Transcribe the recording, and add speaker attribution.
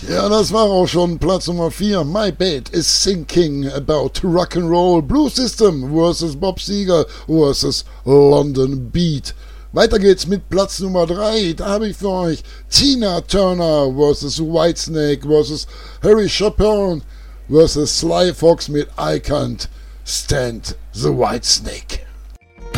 Speaker 1: Ja, das war auch schon Platz Nummer 4. My Bed is Thinking About Rock'n'Roll. Blue System vs. Bob Seger vs. London Beat. Weiter geht's mit Platz Nummer 3. Da habe ich für euch Tina Turner vs. Whitesnake vs. Harry Chapin vs. Sly Fox mit I Can't Stand the Whitesnake.